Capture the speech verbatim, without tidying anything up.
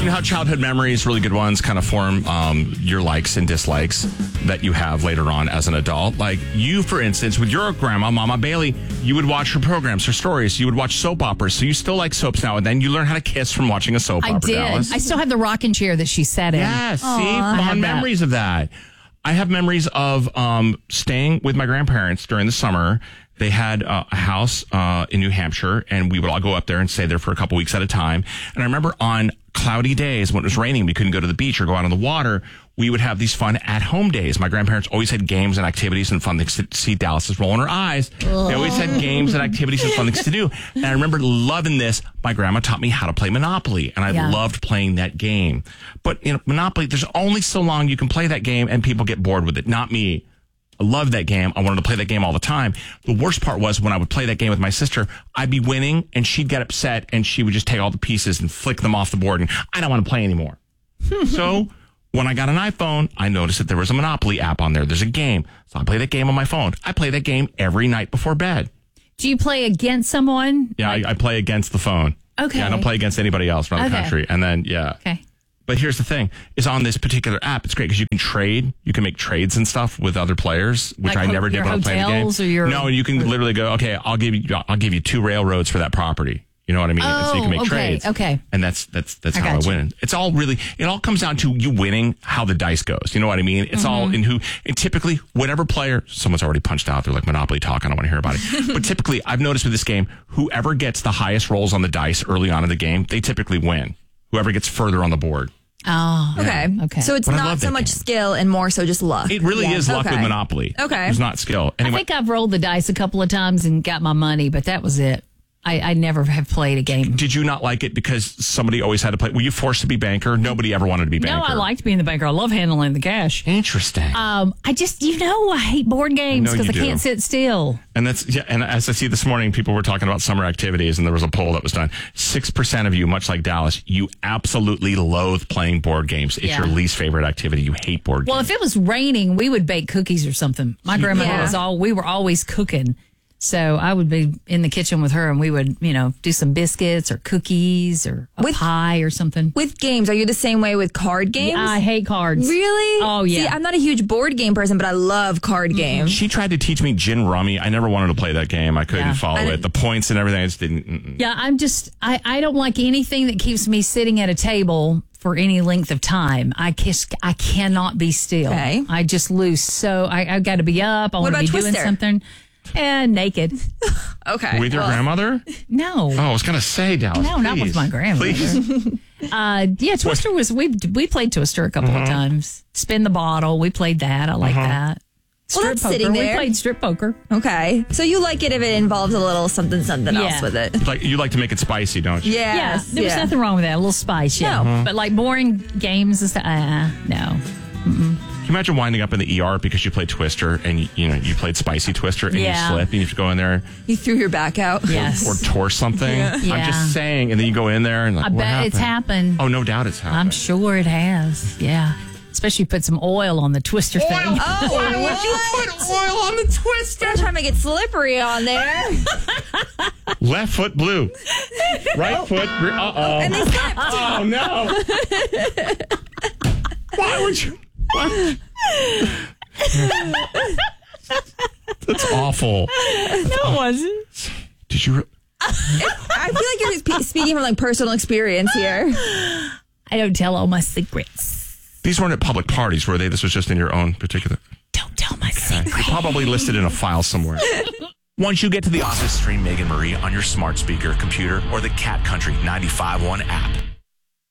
know how childhood memories, really good ones, kind of form um, your likes and dislikes that you have later on as an adult. Like you, for instance, with your grandma, Mama Bailey, you would watch her programs, her stories. You would watch soap operas. So you still like soaps now and then. You learn how to kiss from watching a soap I opera, did. Dallas. I still have the rocking chair that she sat in. Yeah, see, I have fond that. memories of that. I have memories of um, staying with my grandparents during the summer. They had uh, a house uh, in New Hampshire, and we would all go up there and stay there for a couple weeks at a time. And I remember on cloudy days when it was raining, we couldn't go to the beach or go out on the water, we would have these fun at-home days. My grandparents always had games and activities and fun things to see. Dallas is rolling her eyes. They always had games and activities and fun things to do. And I remember loving this. My grandma taught me how to play Monopoly, and I Yeah. loved playing that game. But you know, Monopoly, there's only so long you can play that game, and people get bored with it. Not me. I loved that game. I wanted to play that game all the time. The worst part was when I would play that game with my sister, I'd be winning and she'd get upset and she would just take all the pieces and flick them off the board and I don't want to play anymore. So when I got an iPhone, I noticed that there was a Monopoly app on there. There's a game. So I play that game on my phone. I play that game every night before bed. Do you play against someone? Yeah, I, I play against the phone. Okay. Yeah, I don't play against anybody else around the Okay. country. And then, yeah. Okay. But here's the thing, is on this particular app, it's great because you can trade, you can make trades and stuff with other players, which Like I ho- never did your when I was playing the game. hotels or your- No, you can literally go, okay, I'll give you, I'll give you two railroads for that property. You know what I mean? And so you can make Oh, okay, trades. okay. And that's, that's, that's I how I got you. win. It's all really, it all comes down to you winning how the dice goes. You know what I mean? It's Mm-hmm. all in who, and typically whatever player, someone's already punched out. They're like Monopoly talk. I don't want to hear about it. But typically I've noticed with this game, whoever gets the highest rolls on the dice early on in the game, they typically win. Whoever gets further on the board. Oh, Okay. Okay. So it's But I not love so that much game. skill and more so just luck. It really Yeah. is luck Okay. with Monopoly. Okay. It's not skill. I Anyway, think I've rolled the dice a couple of times and got my money, but that was it. I, I never have played a game. did you not like it because somebody always had to play? Were you forced to be banker? Nobody ever wanted to be banker. No, I liked being the banker. I love handling the cash. Interesting. Um, I just, you know, I hate board games know because you I do. can't sit still. and that's yeah. And as I see this morning, people were talking about summer activities, and there was a poll that was done. Six percent of you, much like Dallas, you absolutely loathe playing board games. It's Yeah. your least favorite activity. You hate board Well, games. if it was raining, we would bake cookies or something. My grandmother Yeah. was all, we were always cooking. So I would be in the kitchen with her and we would, you know, do some biscuits or cookies or a With- pie or something. With games, are you the same way with card games? I hate cards. Really? Oh, yeah. See, I'm not a huge board game person, but I love card games. She tried to teach me gin rummy. I never wanted to play that game. I couldn't Yeah. follow I it. didn't- The points and everything. I just didn't. Mm-mm. Yeah, I'm just, I, I don't like anything that keeps me sitting at a table for any length of time. I kiss, I cannot be still. Okay. I just lose. So I, I got to be up. I want to about be doing Twister? something. And naked. Okay. With your well, grandmother? No. Oh, I was gonna say Dallas. No, not with please. my grandmother. Please. Uh, yeah, Twister was we we played Twister a couple Uh-huh. of times. Spin the bottle, we played that. I like that. Well, Strip that's poker, sitting we there. played strip poker. Okay. So you like it if it involves a little something, something Yeah. else with it. Like you like to make it spicy, don't you? Yes, yeah, there was yeah. nothing wrong with that. A little spice, yeah. No. But like boring games and stuff, uh, no. Can you imagine winding up in the E R because you played Twister and you, you know you played Spicy Twister and Yeah. you slip and you have to go in there You threw your back out. Yes. or tore something? I'm Yeah. just saying, and then you go in there and like, I what bet happened? it's happened. Oh, no doubt it's happened. I'm sure it has. Yeah. Especially put some oil on the Twister thing. Oh, Why would you put oil on the Twister? They're trying to make it slippery on there. Left foot blue, right foot. Gre- uh oh. And they slipped. Oh no! Why would you? Why? That's awful. No, it wasn't. Did you? Re- I feel like you're spe- speaking from like personal experience here. I don't tell all my secrets. These weren't at public parties, were they? This was just in your own particular. Don't tell my Okay. secrets. You're probably listed in a file somewhere. Once you get to the office, stream Megan Marie on your smart speaker, computer, or the Cat Country ninety-five point one app.